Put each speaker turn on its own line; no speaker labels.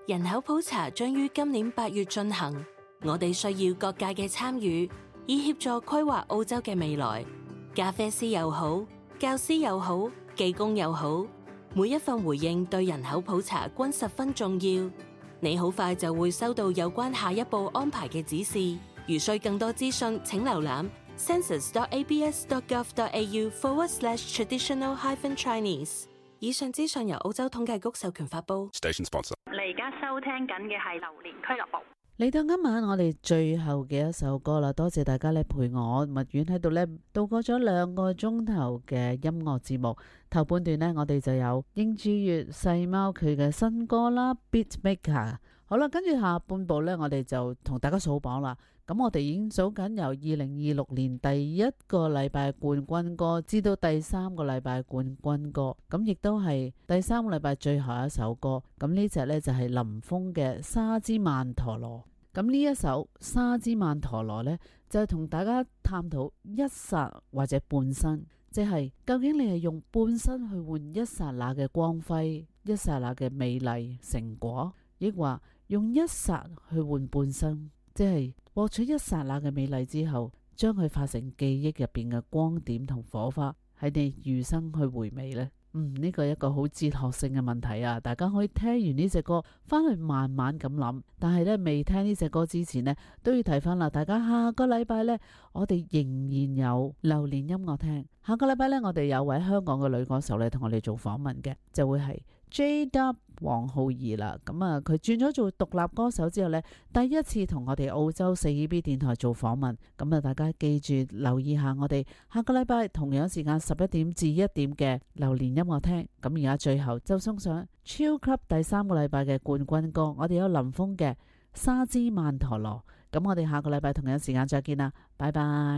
人口普查將於今年8月進行，我哋需要各界嘅參與，以協助規劃澳洲嘅未來。咖啡師又好，教師又好，技工又好，每一份回應對人口普查均十分重要。你好快就會收到有關下一步安排嘅指示。如需更多資訊，請瀏覽 census.abs.gov.au/traditional-chinese。以上資訊由澳洲統計局授權發布。
Station sponsor。
你而家收聽緊嘅係榴蓮俱樂部。
嚟到今晚我哋最後嘅一首歌啦，多謝大家咧陪我蜜丸喺度咧度過咗2個鐘頭嘅音樂節目。頭半段呢，我哋就有英珠月細貓佢嘅新歌啦 Beatmaker。好啦，跟住下半部呢，我哋就同大家數榜啦。咁我哋已經數緊由2026年第一個禮拜冠軍歌至到第3個禮拜冠軍歌，咁亦都係第3個禮拜最後一首歌。咁呢隻呢，就係林峰嘅沙之曼陀羅。咁呢一首沙之曼陀羅呢，就係同大家探討一剎或者半生，即係究竟你係用半生去換一剎那嘅光輝，一剎那嘅美麗成果，抑或用一剎去換半生，即係獲取一剎那嘅美麗之後，將佢化成記憶入邊嘅光點同火花，喺你餘生去回味呢？呢個係一個好哲學性嘅問題啊！大家可以聽完呢隻歌翻去慢慢咁諗，但係呢，未聽呢隻歌之前呢，都要提翻啦。大家下個禮拜呢，我哋仍然有榴蓮音樂聽。下個禮拜呢，我哋有位香港嘅女歌手咧同我哋做訪問嘅，就會係 JW 黃浩儀啦。咁啊，佢轉咗做獨立歌手之後呢，第一次同我哋澳洲 4EB 電台做訪問。咁啊，大家記住留意下我哋下個禮拜同樣時間11點至1點嘅榴蓮音樂聽。咁而家最後就送上 Chill Club 第3個禮拜嘅冠軍歌，我哋有林峰嘅沙之曼陀羅。咁我哋下個禮拜同樣時間再見啦，拜拜。